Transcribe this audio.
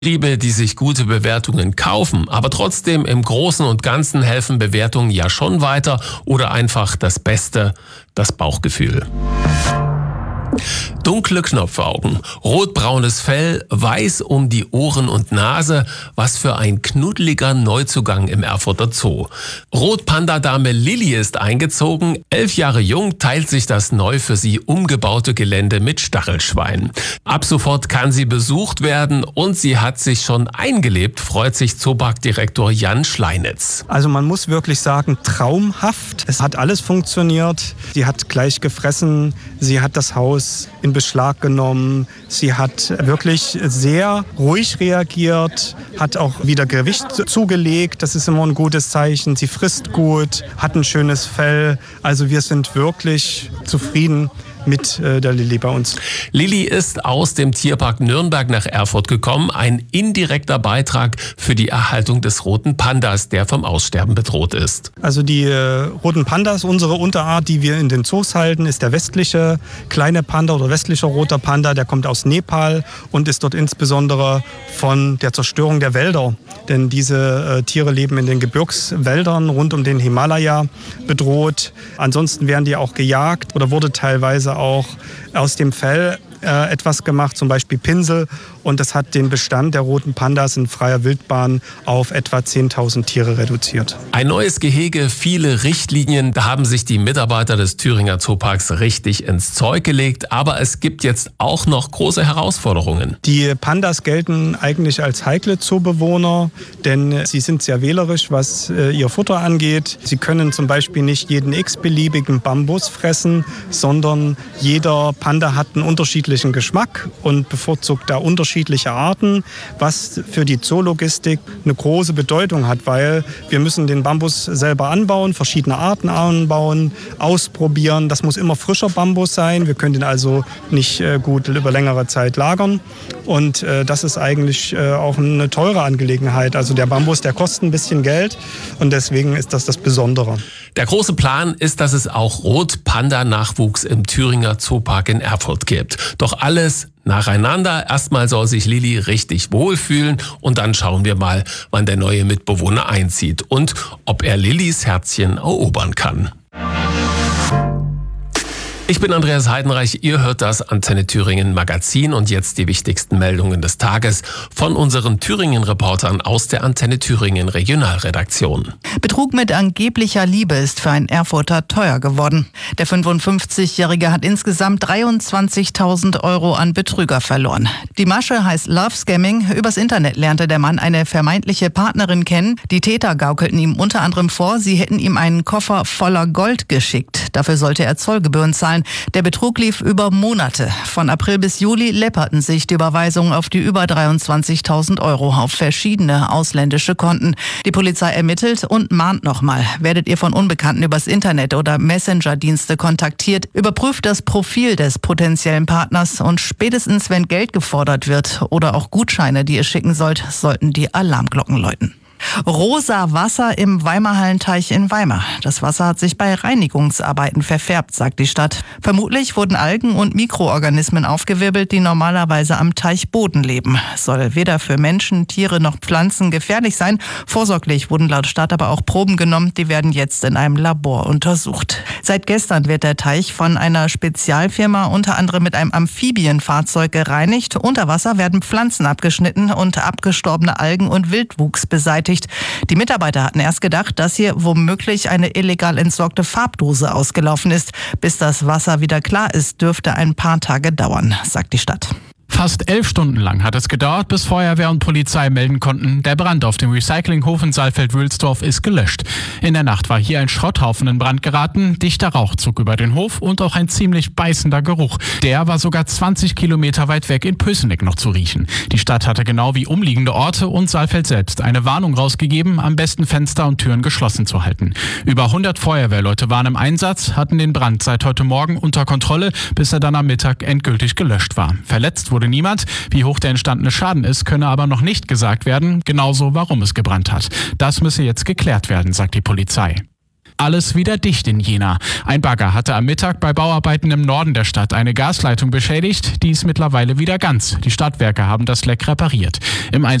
Betriebe, die sich gute Bewertungen kaufen, aber trotzdem im Großen und Ganzen helfen Bewertungen ja schon weiter oder einfach das Beste, das Bauchgefühl. Dunkle Knopfaugen, rotbraunes Fell, weiß um die Ohren und Nase, was für ein knuddeliger Neuzugang im Erfurter Zoo. Rotpanda-Dame Lilly ist eingezogen, 11 Jahre jung, teilt sich das neu für sie umgebaute Gelände mit Stachelschwein. Ab sofort kann sie besucht werden und sie hat sich schon eingelebt, freut sich Zooparkdirektor Jan Schleinitz. Also man muss wirklich sagen, traumhaft. Es hat alles funktioniert. Sie hat gleich gefressen, sie hat das Haus in Beschlag genommen. Sie hat wirklich sehr ruhig reagiert, hat auch wieder Gewicht zugelegt. Das ist immer ein gutes Zeichen. Sie frisst gut, hat ein schönes Fell. Also wir sind wirklich zufrieden mit der Lilly bei uns. Lilly ist aus dem Tierpark Nürnberg nach Erfurt gekommen. Ein indirekter Beitrag für die Erhaltung des roten Pandas, der vom Aussterben bedroht ist. Also die roten Pandas, unsere Unterart, die wir in den Zoos halten, ist der westliche kleine Panda oder westlicher roter Panda. Der kommt aus Nepal und ist dort insbesondere von der Zerstörung der Wälder. Denn diese Tiere leben in den Gebirgswäldern rund um den Himalaya bedroht. Ansonsten werden die auch gejagt oder wurde teilweise auch aus dem Fell etwas gemacht, zum Beispiel Pinsel. Und das hat den Bestand der roten Pandas in freier Wildbahn auf etwa 10.000 Tiere reduziert. Ein neues Gehege, viele Richtlinien. Da haben sich die Mitarbeiter des Thüringer Zooparks richtig ins Zeug gelegt. Aber es gibt jetzt auch noch große Herausforderungen. Die Pandas gelten eigentlich als heikle Zoobewohner, denn sie sind sehr wählerisch, was ihr Futter angeht. Sie können zum Beispiel nicht jeden x-beliebigen Bambus fressen, sondern jeder Panda hat einen unterschiedlichen Geschmack und bevorzugt da unterschiedliche Arten, was für die Zoologistik eine große Bedeutung hat, weil wir müssen den Bambus selber anbauen, verschiedene Arten anbauen, ausprobieren. Das muss immer frischer Bambus sein. Wir können den also nicht gut über längere Zeit lagern. Und das ist eigentlich auch eine teure Angelegenheit. Also der Bambus, der kostet ein bisschen Geld und deswegen ist das das Besondere. Der große Plan ist, dass es auch Rot-Panda-Nachwuchs im Thüringer Zoopark in Erfurt gibt. Doch alles nacheinander. Erstmal soll sich Lilly richtig wohlfühlen und dann schauen wir mal, wann der neue Mitbewohner einzieht und ob er Lillys Herzchen erobern kann. Ich bin Andreas Heidenreich, ihr hört das Antenne Thüringen Magazin und jetzt die wichtigsten Meldungen des Tages von unseren Thüringen-Reportern aus der Antenne Thüringen Regionalredaktion. Betrug mit angeblicher Liebe ist für einen Erfurter teuer geworden. Der 55-Jährige hat insgesamt 23.000 € an Betrüger verloren. Die Masche heißt Love Scamming. Übers Internet lernte der Mann eine vermeintliche Partnerin kennen. Die Täter gaukelten ihm unter anderem vor, sie hätten ihm einen Koffer voller Gold geschickt. Dafür sollte er Zollgebühren zahlen. Der Betrug lief über Monate. Von April bis Juli läpperten sich die Überweisungen auf die über 23.000 € auf verschiedene ausländische Konten. Die Polizei ermittelt und mahnt nochmal. Werdet ihr von Unbekannten übers Internet oder Messenger-Dienste kontaktiert, überprüft das Profil des potenziellen Partners und spätestens, wenn Geld gefordert wird oder auch Gutscheine, die ihr schicken sollt, sollten die Alarmglocken läuten. Rosa Wasser im Weimarhallenteich in Weimar. Das Wasser hat sich bei Reinigungsarbeiten verfärbt, sagt die Stadt. Vermutlich wurden Algen und Mikroorganismen aufgewirbelt, die normalerweise am Teichboden leben. Soll weder für Menschen, Tiere noch Pflanzen gefährlich sein. Vorsorglich wurden laut Stadt aber auch Proben genommen. Die werden jetzt in einem Labor untersucht. Seit gestern wird der Teich von einer Spezialfirma unter anderem mit einem Amphibienfahrzeug gereinigt. Unter Wasser werden Pflanzen abgeschnitten und abgestorbene Algen und Wildwuchs beseitigt. Die Mitarbeiter hatten erst gedacht, dass hier womöglich eine illegal entsorgte Farbdose ausgelaufen ist. Bis das Wasser wieder klar ist, dürfte ein paar Tage dauern, sagt die Stadt. Fast 11 Stunden lang hat es gedauert, bis Feuerwehr und Polizei melden konnten, der Brand auf dem Recyclinghof in Saalfeld-Wülsdorf ist gelöscht. In der Nacht war hier ein Schrotthaufen in Brand geraten, dichter Rauch zog über den Hof und auch ein ziemlich beißender Geruch. Der war sogar 20 Kilometer weit weg in Pößeneck noch zu riechen. Die Stadt hatte genau wie umliegende Orte und Saalfeld selbst eine Warnung rausgegeben, am besten Fenster und Türen geschlossen zu halten. Über 100 Feuerwehrleute waren im Einsatz, hatten den Brand seit heute Morgen unter Kontrolle, bis er dann am Mittag endgültig gelöscht war. Verletzt wurde niemand. Wie hoch der entstandene Schaden ist, könne aber noch nicht gesagt werden, genauso warum es gebrannt hat. Das müsse jetzt geklärt werden, sagt die Polizei. alles wieder dicht in Jena. Ein Bagger hatte am Mittag bei Bauarbeiten im Norden der Stadt eine Gasleitung beschädigt. Die ist mittlerweile wieder ganz. Die Stadtwerke haben das Leck repariert. Im